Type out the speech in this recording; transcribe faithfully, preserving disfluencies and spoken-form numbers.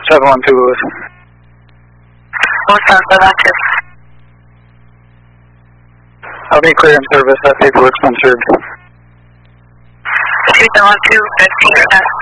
seven one two Lewis. One seven seven two. I'll be clear in service. That paperwork's been served. Two seven one two, fifteen percent.